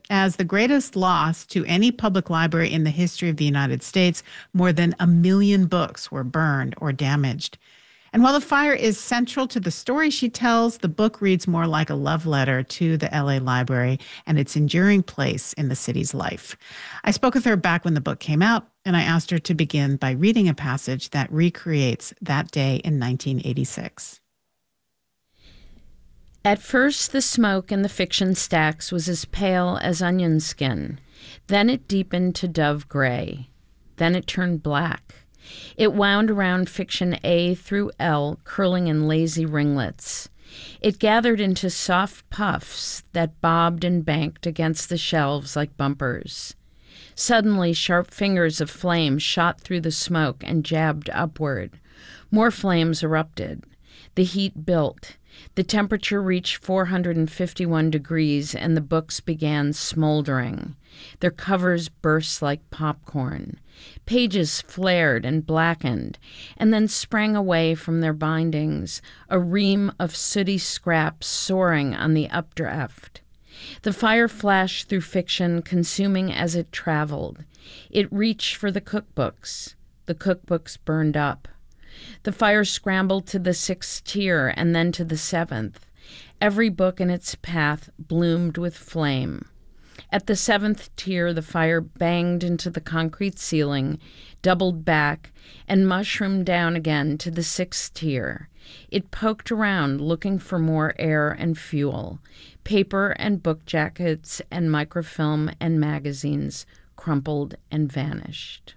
As the greatest loss to any public library in the history of the United States, more than 1 million books were burned or damaged. And while the fire is central to the story she tells, the book reads more like a love letter to the LA Library and its enduring place in the city's life. I spoke with her back when the book came out, and I asked her to begin by reading a passage that recreates that day in 1986. At first, the smoke in the fiction stacks was as pale as onion skin. Then it deepened to dove gray. Then it turned black. It wound around fiction A through L, curling in lazy ringlets. It gathered into soft puffs that bobbed and banked against the shelves like bumpers. Suddenly, sharp fingers of flame shot through the smoke and jabbed upward. More flames erupted. The heat built. The temperature reached 451 degrees, and the books began smoldering. Their covers burst like popcorn. Pages flared and blackened, and then sprang away from their bindings, a ream of sooty scraps soaring on the updraft. The fire flashed through fiction, consuming as it traveled. It reached for the cookbooks. The cookbooks burned up. The fire scrambled to the 6th tier and then to the 7th. Every book in its path bloomed with flame. At the 7th tier, the fire banged into the concrete ceiling, doubled back, and mushroomed down again to the 6th tier. It poked around, looking for more air and fuel. Paper and book jackets and microfilm and magazines crumpled and vanished.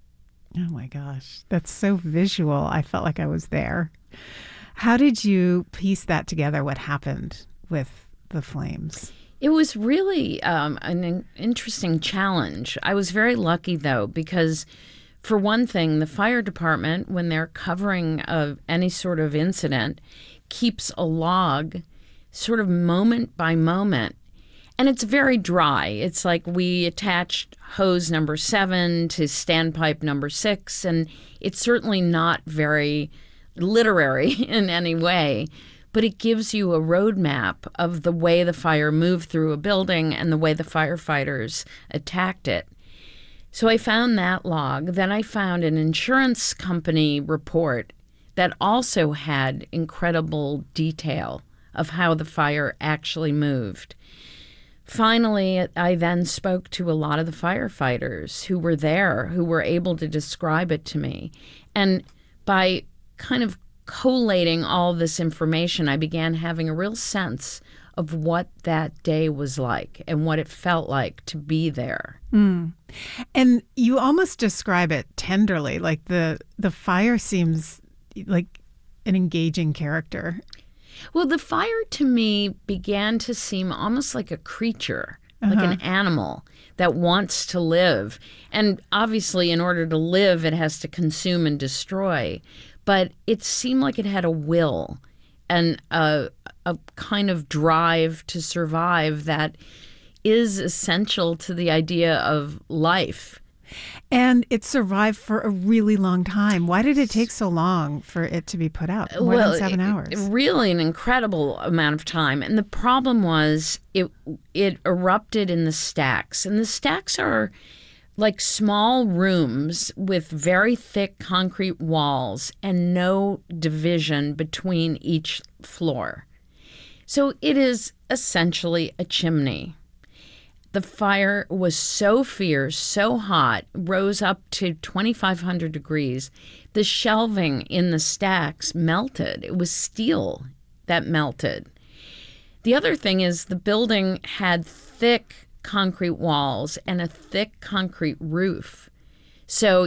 Oh my gosh, that's so visual. I felt like I was there. How did you piece that together, what happened with the flames? It was really an interesting challenge. I was very lucky, though, because for one thing, the fire department, when they're covering any sort of incident, keeps a log sort of moment by moment. And it's very dry. It's like we attached hose number 7 to standpipe number 6, and it's certainly not very literary in any way, but it gives you a roadmap of the way the fire moved through a building and the way the firefighters attacked it. So I found that log. Then I found an insurance company report that also had incredible detail of how the fire actually moved. Finally, I then spoke to a lot of the firefighters who were there, who were able to describe it to me. And by kind of collating all this information, I began having a real sense of what that day was like and what it felt like to be there. Mm. And you almost describe it tenderly, like the fire seems like an engaging character. Well, the fire to me began to seem almost like a creature, like an animal that wants to live. And obviously, in order to live, it has to consume and destroy. But it seemed like it had a will and a kind of drive to survive that is essential to the idea of life. And it survived for a really long time. Why did it take so long for it to be put out? More than 7 hours. Really an incredible amount of time. And the problem was it erupted in the stacks. And the stacks are like small rooms with very thick concrete walls and no division between each floor. So it is essentially a chimney. The fire was so fierce, so hot, rose up to 2,500 degrees. The shelving in the stacks melted. It was steel that melted. The other thing is the building had thick concrete walls and a thick concrete roof. So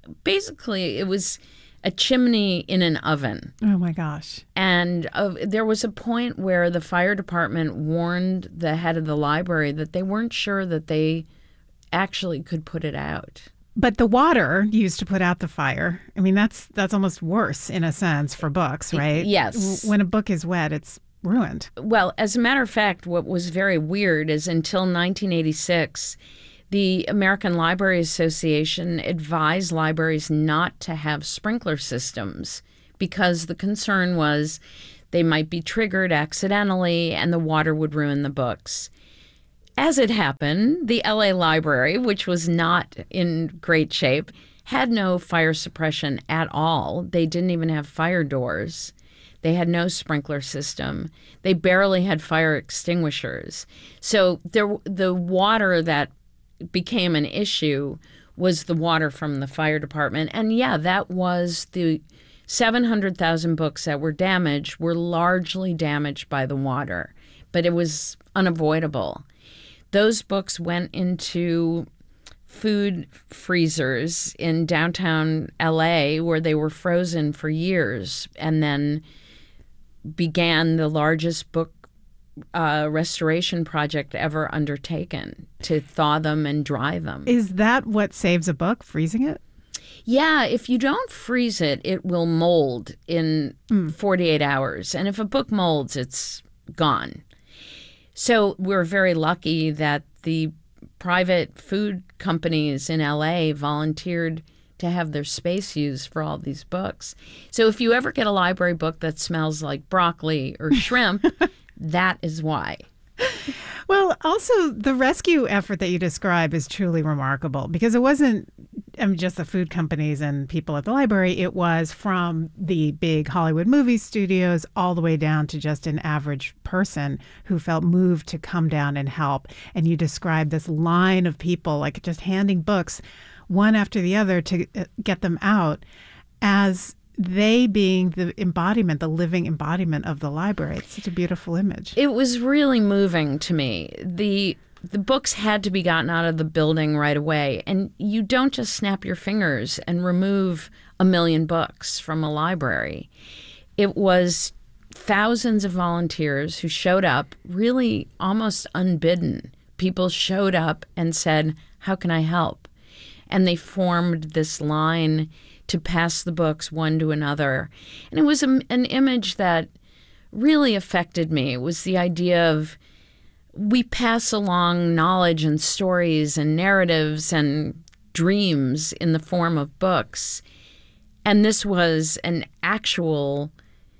it was a chimney in an oven. Oh my gosh. And there was a point where the fire department warned the head of the library that they weren't sure that they actually could put it out. But the water used to put out the fire, I mean, that's almost worse in a sense for books, right? Yes. When a book is wet, it's ruined. Well, as a matter of fact, what was very weird is until 1986, the American Library Association advised libraries not to have sprinkler systems because the concern was they might be triggered accidentally and the water would ruin the books. As it happened, the LA Library, which was not in great shape, had no fire suppression at all. They didn't even have fire doors. They had no sprinkler system. They barely had fire extinguishers. So the water that became an issue was the water from the fire department. And yeah, that was the 700,000 books that were damaged were largely damaged by the water, but it was unavoidable. Those books went into food freezers in downtown LA where they were frozen for years, and then began the largest book restoration project ever undertaken to thaw them and dry them. Is that what saves a book, freezing it? Yeah, if you don't freeze it, it will mold in 48 hours. And if a book molds, it's gone. So we're very lucky that the private food companies in LA volunteered to have their space used for all these books. So if you ever get a library book that smells like broccoli or shrimp, that is why. Well, also, the rescue effort that you describe is truly remarkable because it wasn't just the food companies and people at the library. It was from the big Hollywood movie studios all the way down to just an average person who felt moved to come down and help. And you described this line of people, like just handing books one after the other to get them out, as they being the embodiment, the living embodiment of the library. It's such a beautiful image. It was really moving to me. The books had to be gotten out of the building right away. And you don't just snap your fingers and remove 1 million books from a library. It was thousands of volunteers who showed up really almost unbidden. People showed up and said, "How can I help?" And they formed this line to pass the books one to another. And it was an image that really affected me. It was the idea of we pass along knowledge and stories and narratives and dreams in the form of books. And this was an actual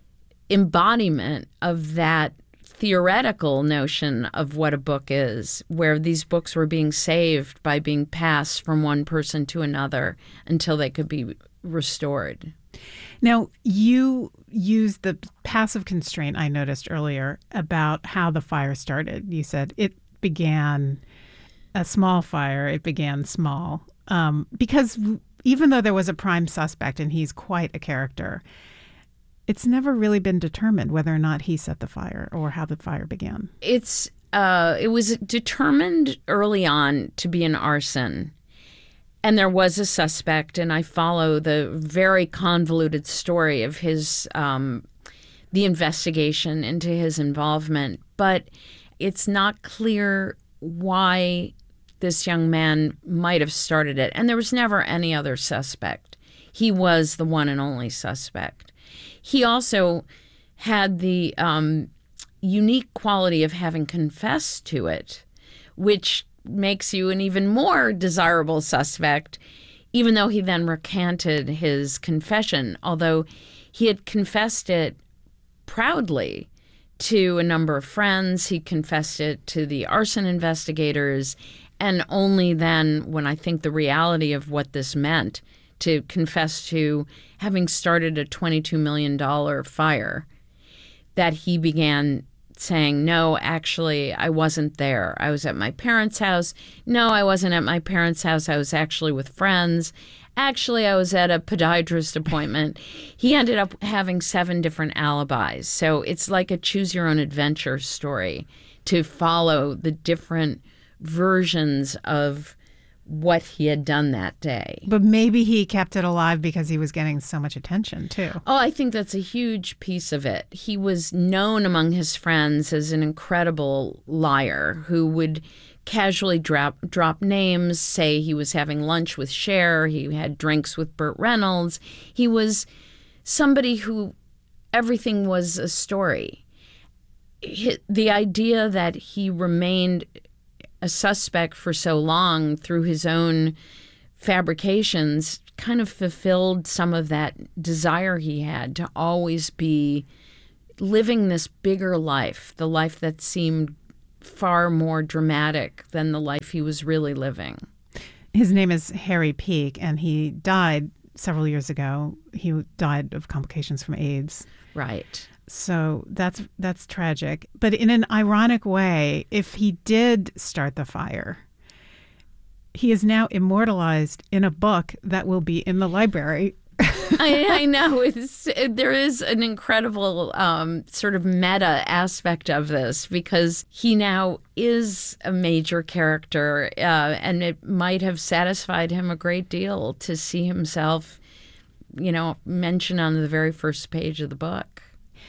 embodiment of that theoretical notion of what a book is, where these books were being saved by being passed from one person to another until they could be restored. Now, you used the passive constraint I noticed earlier about how the fire started. You said it began a small fire. It began small because even though there was a prime suspect and he's quite a character, it's never really been determined whether or not he set the fire or how the fire began. It was determined early on to be an arson. And there was a suspect, and I follow the very convoluted story of his, the investigation into his involvement. But it's not clear why this young man might have started it. And there was never any other suspect. He was the one and only suspect. He also had the unique quality of having confessed to it, which makes you an even more desirable suspect, even though he then recanted his confession, although he had confessed it proudly to a number of friends. He confessed it to the arson investigators, and only then, when I think the reality of what this meant, to confess to having started a $22 million fire, that he began saying, "No, actually, I wasn't there. I was at my parents' house. No, I wasn't at my parents' house. I was actually with friends. Actually, I was at a podiatrist appointment." He ended up having 7 different alibis. So it's like a choose-your-own-adventure story to follow the different versions of what he had done that day. But maybe he kept it alive because he was getting so much attention, too. Oh, I think that's a huge piece of it. He was known among his friends as an incredible liar who would casually drop names, say he was having lunch with Cher, he had drinks with Burt Reynolds. He was somebody who everything was a story. The idea that he remained a suspect for so long through his own fabrications kind of fulfilled some of that desire he had to always be living this bigger life, the life that seemed far more dramatic than the life he was really living. His name is Harry Peake, and he died several years ago. He died of complications from AIDS. Right. So that's tragic. But in an ironic way, if he did start the fire, he is now immortalized in a book that will be in the library. I know. There is an incredible sort of meta aspect of this, because he now is a major character, and it might have satisfied him a great deal to see himself, mentioned on the very first page of the book.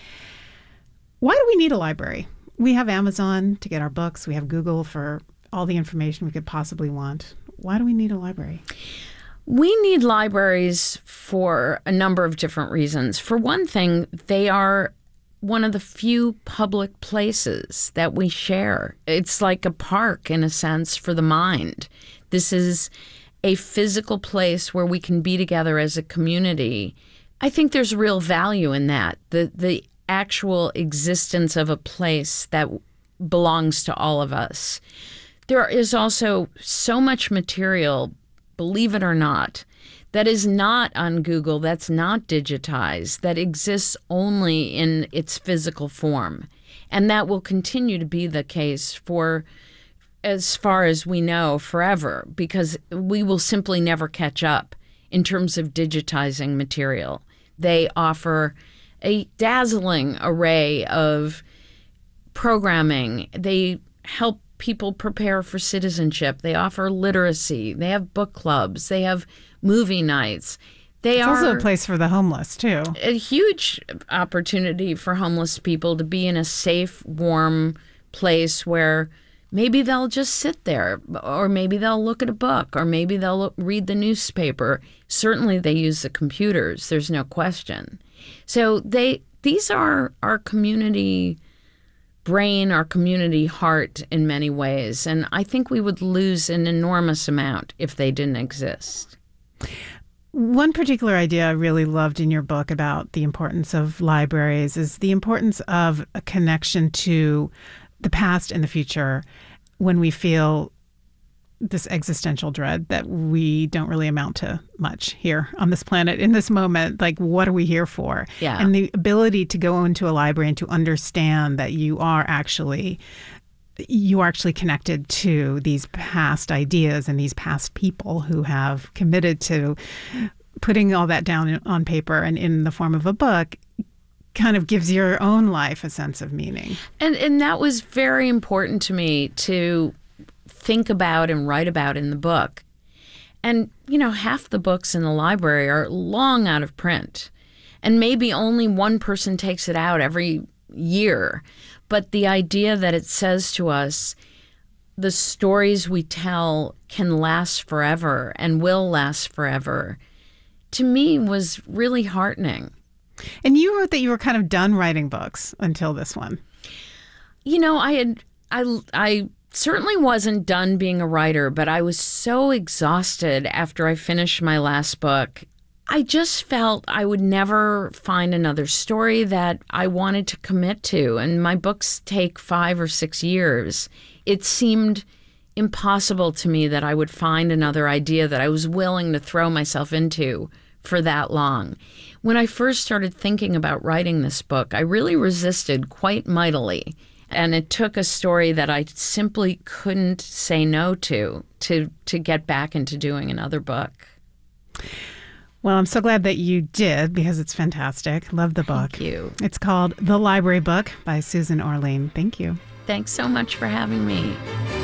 Why do we need a library? We have Amazon to get our books. We have Google for all the information we could possibly want. Why do we need a library? We need libraries for a number of different reasons. For one thing, they are one of the few public places that we share. It's like a park, in a sense, for the mind. This is a physical place where we can be together as a community. I think there's real value in that. The actual existence of a place that belongs to all of us. There is also so much material, believe it or not, that is not on Google, that's not digitized, that exists only in its physical form. And that will continue to be the case for, as far as we know, forever, because we will simply never catch up in terms of digitizing material. They offer a dazzling array of programming. They help people prepare for citizenship. They offer literacy. They have book clubs. They have movie nights. It's also a place for the homeless, too. A huge opportunity for homeless people to be in a safe, warm place where maybe they'll just sit there, or maybe they'll look at a book, or maybe they'll read the newspaper. Certainly they use the computers. There's no question. So these are our community brain, our community heart in many ways. And I think we would lose an enormous amount if they didn't exist. One particular idea I really loved in your book about the importance of libraries is the importance of a connection to the past and the future when we feel this existential dread that we don't really amount to much here on this planet in this moment. Like, what are we here for? Yeah. And the ability to go into a library and to understand that you are actually connected to these past ideas and these past people who have committed to putting all that down on paper and in the form of a book kind of gives your own life a sense of meaning. And that was very important to me to think about and write about in the book. And, half the books in the library are long out of print. And maybe only one person takes it out every year. But the idea that it says to us, the stories we tell can last forever and will last forever, to me was really heartening. And you wrote that you were kind of done writing books until this one. I certainly wasn't done being a writer, but I was so exhausted after I finished my last book. I just felt I would never find another story that I wanted to commit to. And my books take 5 or 6 years. It seemed impossible to me that I would find another idea that I was willing to throw myself into for that long. When I first started thinking about writing this book, I really resisted quite mightily. And it took a story that I simply couldn't say no to get back into doing another book. Well, I'm so glad that you did, because it's fantastic. Love the book. Thank you. It's called The Library Book by Susan Orlean. Thank you. Thanks so much for having me.